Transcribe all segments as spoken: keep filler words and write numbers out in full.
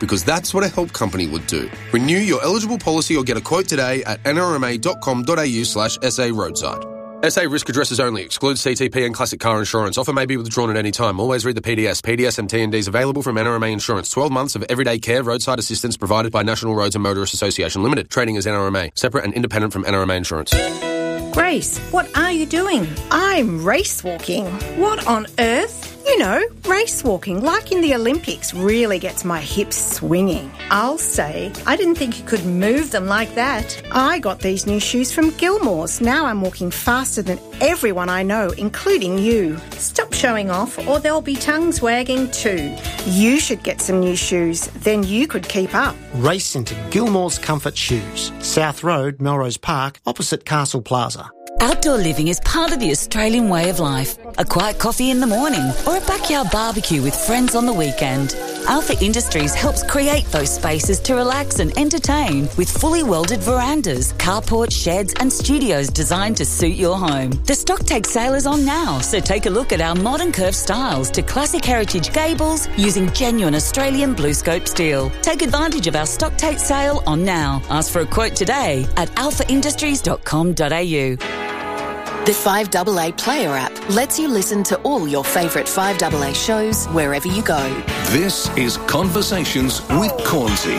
because that's what a help company would do. Renew your eligible policy or get a quote today at nrma.com.au slash SA roadside. S A risk addresses only. Excludes C T P and classic car insurance. Offer may be withdrawn at any time. Always read the P D S. P D S and T and Ds available from N R M A Insurance. twelve months of everyday care, roadside assistance provided by National Roads and Motorists Association Limited. Trading as N R M A. Separate and independent from N R M A Insurance. Grace, what are you doing? I'm race walking. What on earth? You know, race walking, like in the Olympics, really gets my hips swinging. I'll say, I didn't think you could move them like that. I got these new shoes from Gilmore's. Now I'm walking faster than everyone I know, including you. Stop showing off or there'll be tongues wagging too. You should get some new shoes, then you could keep up. Race into Gilmore's Comfort Shoes, South Road, Melrose Park, opposite Castle Plaza. Outdoor living is part of the Australian way of life. A quiet coffee in the morning or a backyard barbecue with friends on the weekend. Alpha Industries helps create those spaces to relax and entertain with fully welded verandas, carports, sheds and studios designed to suit your home. The stock take sale is on now, so take a look at our modern curved styles to classic heritage gables using genuine Australian blue scope steel. Take advantage of our stock take sale on now. Ask for a quote today at alpha industries dot com dot a u. The five A A Player app lets you listen to all your favourite five A A shows wherever you go. This is Conversations with Cornsey.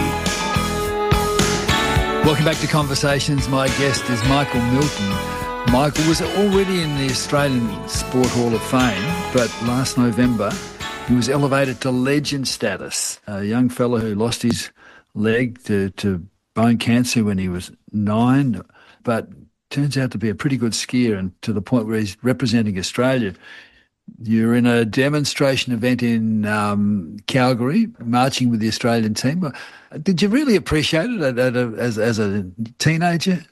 Welcome back to Conversations. My guest is Michael Milton. Michael was already in the Australian Sport Hall of Fame, but last November he was elevated to legend status. A young fellow who lost his leg to, to bone cancer when he was nine, but turns out to be a pretty good skier, and to the point where he's representing Australia. You're in a demonstration event in um, Calgary, marching with the Australian team. Did you really appreciate it at, at a, as, as a teenager?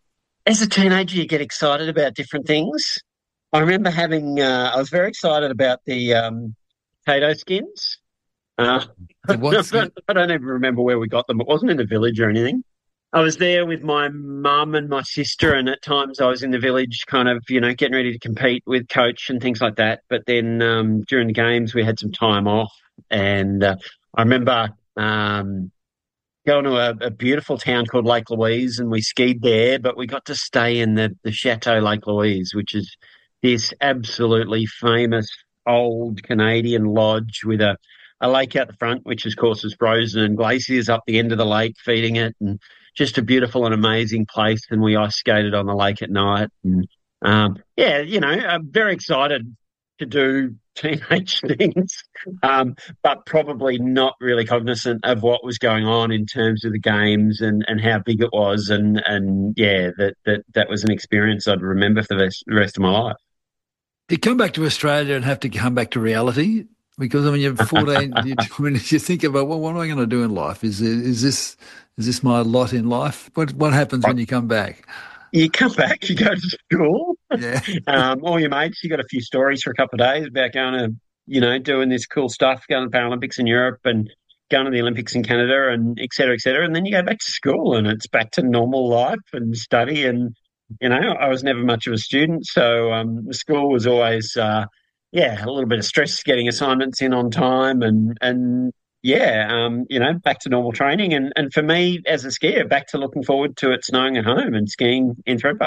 As a teenager, you get excited about different things. I remember having, uh, I was very excited about the um, potato skins. Uh, I, don't, I don't even remember where we got them. It wasn't in the village or anything. I was there with my mum and my sister, and at times I was in the village kind of, you know, getting ready to compete with coach and things like that. But then um, during the games, we had some time off. And uh, I remember um, going to a, a beautiful town called Lake Louise, and we skied there, but we got to stay in the, the Chateau Lake Louise, which is this absolutely famous old Canadian lodge with a, a lake out the front, which of course is frozen, and glaciers up the end of the lake feeding it, and just a beautiful and amazing place. And we ice skated on the lake at night. And um, yeah, you know, I'm very excited to do teenage things, um, but probably not really cognizant of what was going on in terms of the games and, and how big it was. And, and yeah, that, that, that was an experience I'd remember for the rest, the rest of my life. You come back to Australia and have to come back to reality? Because, I mean, you're fourteen, you, when you think about, well, what am I going to do in life? Is is this is this my lot in life? What what happens when you come back? You come back, you go to school. Yeah. um, all your mates, you got a few stories for a couple of days about going to, you know, doing this cool stuff, going to the Paralympics in Europe and going to the Olympics in Canada and et cetera, et cetera. And then you go back to school and it's back to normal life and study. And, you know, I was never much of a student. So um, the school was always... Uh, Yeah, a little bit of stress getting assignments in on time and, and yeah, um, you know, back to normal training. And, and for me, as a skier, back to looking forward to it snowing at home and skiing in Thredbo.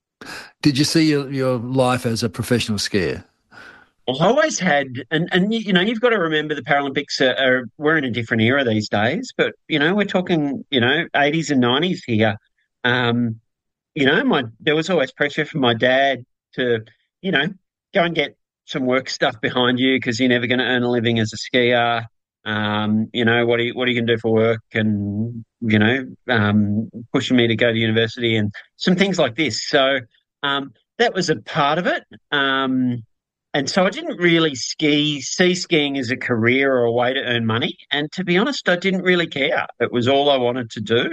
Did you see your, your life as a professional skier? Well, I always had, and, and you know, you've got to remember the Paralympics are, are, we're in a different era these days, but, you know, we're talking, you know, eighties and nineties here. Um, you know, my there was always pressure from my dad to, you know, go and get some work stuff behind you because you're never going to earn a living as a skier. Um, you know, what are you, what are you going to do for work? And, you know, um, pushing me to go to university and some things like this. So um, that was a part of it. Um, and so I didn't really ski, see skiing as a career or a way to earn money. And to be honest, I didn't really care. It was all I wanted to do.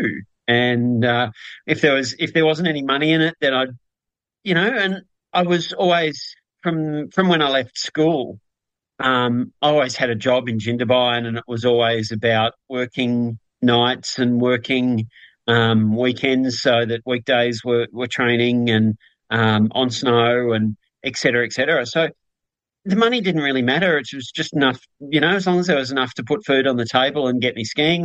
And uh, if there was, if there wasn't any money in it, then I'd, you know, and I was always... From from when I left school, um, I always had a job in Jindabyne, and it was always about working nights and working um, weekends so that weekdays were, were training and um, on snow and et cetera, et cetera. So the money didn't really matter. It was just enough, you know, as long as there was enough to put food on the table and get me skiing.